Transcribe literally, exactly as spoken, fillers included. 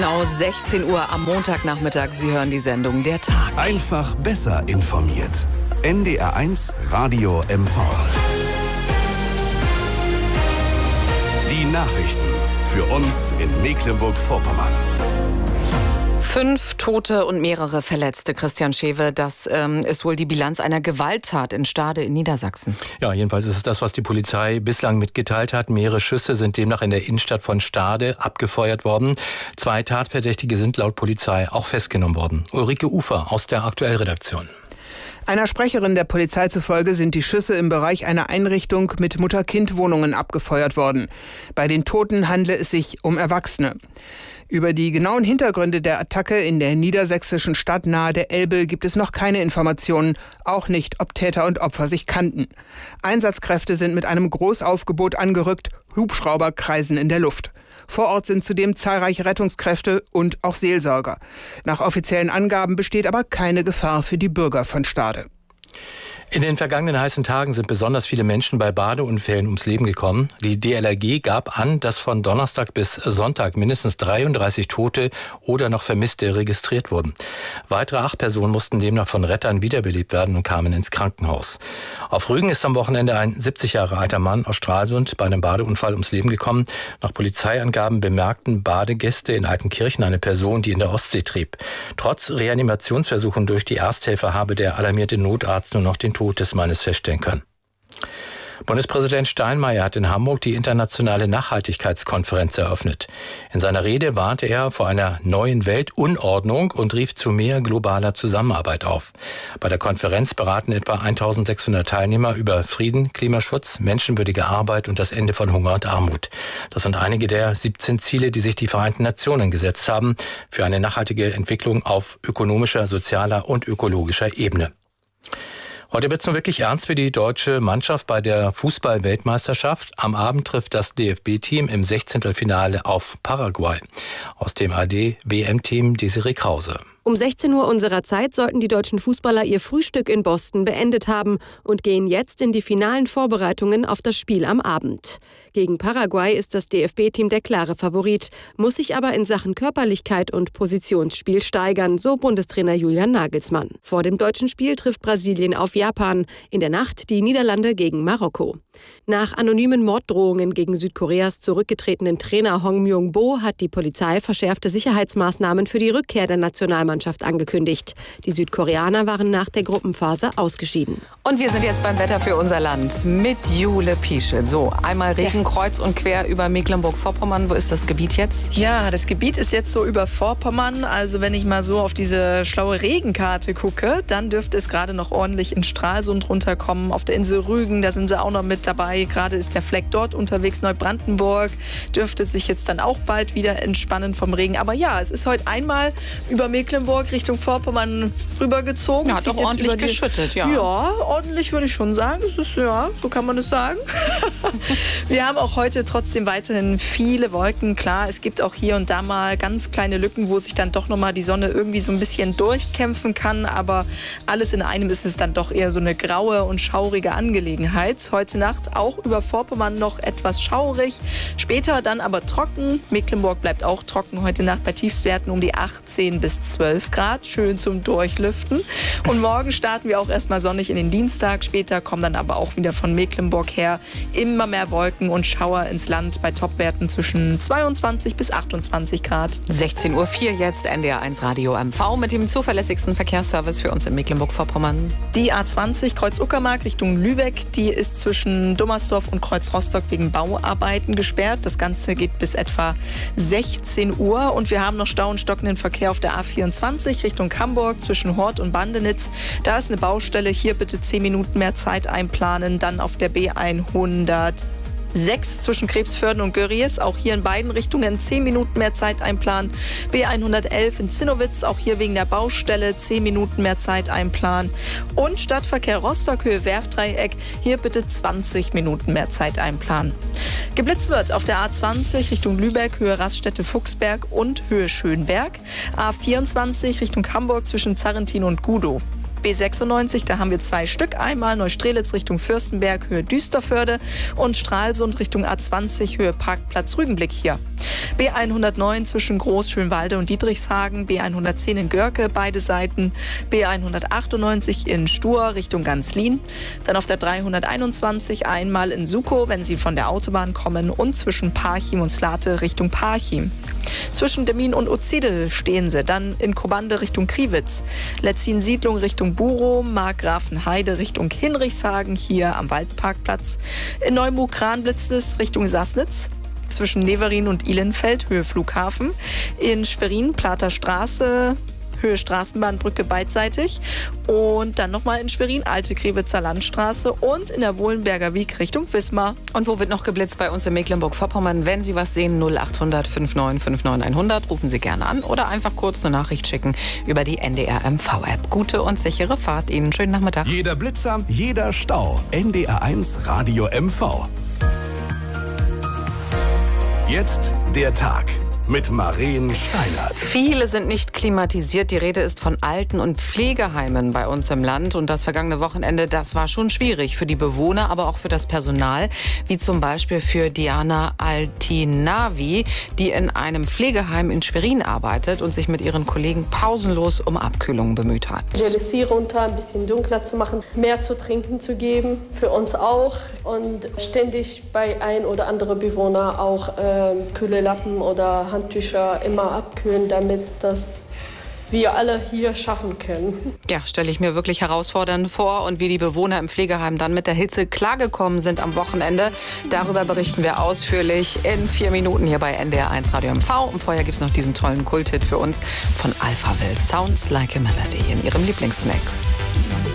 Genau sechzehn Uhr am Montagnachmittag. Sie hören die Sendung Der Tag. Einfach besser informiert. N D R eins Radio M V. Die Nachrichten für uns in Mecklenburg-Vorpommern. Fünf Tote und mehrere Verletzte, Christian Schewe. Das ähm, ist wohl die Bilanz einer Gewalttat in Stade in Niedersachsen. Ja, jedenfalls ist es das, was die Polizei bislang mitgeteilt hat. Mehrere Schüsse sind demnach in der Innenstadt von Stade abgefeuert worden. Zwei Tatverdächtige sind laut Polizei auch festgenommen worden. Ulrike Ufer aus der Aktuellredaktion. Einer Sprecherin der Polizei zufolge sind die Schüsse im Bereich einer Einrichtung mit Mutter-Kind-Wohnungen abgefeuert worden. Bei den Toten handle es sich um Erwachsene. Über die genauen Hintergründe der Attacke in der niedersächsischen Stadt nahe der Elbe gibt es noch keine Informationen, auch nicht, ob Täter und Opfer sich kannten. Einsatzkräfte sind mit einem Großaufgebot angerückt, Hubschrauber kreisen in der Luft. Vor Ort sind zudem zahlreiche Rettungskräfte und auch Seelsorger. Nach offiziellen Angaben besteht aber keine Gefahr für die Bürger von Stade. In den vergangenen heißen Tagen sind besonders viele Menschen bei Badeunfällen ums Leben gekommen. Die D L R G gab an, dass von Donnerstag bis Sonntag mindestens dreiunddreißig Tote oder noch Vermisste registriert wurden. Weitere acht Personen mussten demnach von Rettern wiederbelebt werden und kamen ins Krankenhaus. Auf Rügen ist am Wochenende ein siebzig Jahre alter Mann aus Stralsund bei einem Badeunfall ums Leben gekommen. Nach Polizeiangaben bemerkten Badegäste in Altenkirchen eine Person, die in der Ostsee trieb. Trotz Reanimationsversuchen durch die Ersthelfer habe der alarmierte Notarzt nur noch den Tod des Mannes feststellen können. Bundespräsident Steinmeier hat in Hamburg die internationale Nachhaltigkeitskonferenz eröffnet. In seiner Rede warnte er vor einer neuen Weltunordnung und rief zu mehr globaler Zusammenarbeit auf. Bei der Konferenz beraten etwa eintausendsechshundert Teilnehmer über Frieden, Klimaschutz, menschenwürdige Arbeit und das Ende von Hunger und Armut. Das sind einige der siebzehn Ziele, die sich die Vereinten Nationen gesetzt haben für eine nachhaltige Entwicklung auf ökonomischer, sozialer und ökologischer Ebene. Heute wird es nun wirklich ernst für die deutsche Mannschaft bei der Fußball-Weltmeisterschaft. Am Abend trifft das D F B-Team im Sechzehntelfinale auf Paraguay. Aus dem A D-W M-Team Desiree Krause. Um sechzehn Uhr unserer Zeit sollten die deutschen Fußballer ihr Frühstück in Boston beendet haben und gehen jetzt in die finalen Vorbereitungen auf das Spiel am Abend. Gegen Paraguay ist das D F B-Team der klare Favorit, muss sich aber in Sachen Körperlichkeit und Positionsspiel steigern, so Bundestrainer Julian Nagelsmann. Vor dem deutschen Spiel trifft Brasilien auf Japan, in der Nacht die Niederlande gegen Marokko. Nach anonymen Morddrohungen gegen Südkoreas zurückgetretenen Trainer Hong Myung-bo hat die Polizei verschärfte Sicherheitsmaßnahmen für die Rückkehr der Nationalmannschaft angekündigt. Die Südkoreaner waren nach der Gruppenphase ausgeschieden. Und wir sind jetzt beim Wetter für unser Land mit Jule Piesche. So, einmal Regen kreuz und quer über Mecklenburg-Vorpommern. Wo ist das Gebiet jetzt? Ja, das Gebiet ist jetzt so über Vorpommern. Also wenn ich mal so auf diese schlaue Regenkarte gucke, dann dürfte es gerade noch ordentlich in Stralsund runterkommen. Auf der Insel Rügen, da sind sie auch noch mit dabei. Gerade ist der Fleck dort unterwegs. Neubrandenburg dürfte sich jetzt dann auch bald wieder entspannen vom Regen. Aber ja, es ist heute einmal über Mecklenburg Richtung Vorpommern rübergezogen. Ja, hat doch ordentlich die, geschüttet, ja. Ja, ordentlich würde ich schon sagen. Das ist, ja, so kann man es sagen. Wir haben auch heute trotzdem weiterhin viele Wolken. Klar, es gibt auch hier und da mal ganz kleine Lücken, wo sich dann doch nochmal die Sonne irgendwie so ein bisschen durchkämpfen kann. Aber alles in einem ist es dann doch eher so eine graue und schaurige Angelegenheit. Heute Nacht auch über Vorpommern noch etwas schaurig. Später dann aber trocken. Mecklenburg bleibt auch trocken heute Nacht bei Tiefstwerten um die achtzehn bis zwölf Grad. Schön zum Durchlüften. Und morgen starten wir auch erstmal sonnig in den Dienstag. Später kommen dann aber auch wieder von Mecklenburg her immer mehr Wolken und Schauer ins Land bei Topwerten zwischen zweiundzwanzig bis achtundzwanzig Grad. sechzehn Uhr vier jetzt N D R eins Radio M V mit dem zuverlässigsten Verkehrsservice für uns in Mecklenburg-Vorpommern. Die A zwanzig Kreuz-Uckermark Richtung Lübeck, die ist zwischen Dummersdorf und Kreuz-Rostock wegen Bauarbeiten gesperrt. Das Ganze geht bis etwa sechzehn Uhr und wir haben noch Stau und stockenden Verkehr auf der A vierundzwanzig Richtung Hamburg zwischen Hort und Bandenitz. Da ist eine Baustelle, hier bitte zehn Minuten mehr Zeit einplanen. Dann auf der B hundertsechs zwischen Krebsförden und Görries, auch hier in beiden Richtungen zehn Minuten mehr Zeit einplanen. B hundertelf in Zinnowitz, auch hier wegen der Baustelle zehn Minuten mehr Zeit einplanen. Und Stadtverkehr Rostock, Höhe Werftdreieck, hier bitte zwanzig Minuten mehr Zeit einplanen. Geblitzt wird auf der A zwanzig Richtung Lübeck, Höhe Raststätte-Fuchsberg und Höhe Schönberg. A vierundzwanzig Richtung Hamburg zwischen Zarrentin und Gudow. B sechsundneunzig, da haben wir zwei Stück. Einmal Neustrelitz Richtung Fürstenberg, Höhe Düsterförde und Stralsund Richtung A zwanzig, Höhe Parkplatz Rügenblick hier. B hundertneun zwischen Großschönwalde und Dietrichshagen, B hundertzehn in Görke, beide Seiten, B hundertachtundneunzig in Stur Richtung Ganzlin. Dann auf der dreihunderteinundzwanzig einmal in Sukow, wenn Sie von der Autobahn kommen, und zwischen Parchim und Slate Richtung Parchim. Zwischen Demmin und Uzidel stehen Sie, dann in Kobande Richtung Kriwitz, Letzin-Siedlung Richtung Burow, Markgrafenheide Richtung Hinrichshagen, hier am Waldparkplatz. In Neumug-Kranblitzes Richtung Sassnitz, zwischen Neverin und Ihlenfeld, Höhe Flughafen. In Schwerin, Plater Straße, Höhe Straßenbahnbrücke beidseitig. Und dann nochmal in Schwerin, Alte Krewitzer Landstraße und in der Wohlenberger Wiek Richtung Wismar. Und wo wird noch geblitzt? Bei uns in Mecklenburg-Vorpommern. Wenn Sie was sehen, null acht hundert fünfundneunzig neunundfünfzig hundert, rufen Sie gerne an oder einfach kurz eine Nachricht schicken über die N D R M V-App. Gute und sichere Fahrt Ihnen. Schönen Nachmittag. Jeder Blitzer, jeder Stau. N D R eins Radio M V. Jetzt der Tag mit Maren Steinert. Viele sind nicht klimatisiert. Die Rede ist von Alten- und Pflegeheimen bei uns im Land. Und das vergangene Wochenende, das war schon schwierig für die Bewohner, aber auch für das Personal. Wie zum Beispiel für Diana Altinavi, die in einem Pflegeheim in Schwerin arbeitet und sich mit ihren Kollegen pausenlos um Abkühlung bemüht hat. Die L C runter, ein bisschen dunkler zu machen, mehr zu trinken zu geben, für uns auch. Und ständig bei ein oder anderen Bewohner auch äh, kühle Lappen oder Handtücher immer abkühlen, damit das wir alle hier schaffen können. Ja, stelle ich mir wirklich herausfordernd vor. Und wie die Bewohner im Pflegeheim dann mit der Hitze klargekommen sind am Wochenende, darüber berichten wir ausführlich in vier Minuten hier bei N D R eins Radio M V. Und vorher gibt es noch diesen tollen Kulthit für uns von Alphaville, Sounds Like a Melody in ihrem Lieblingsmix.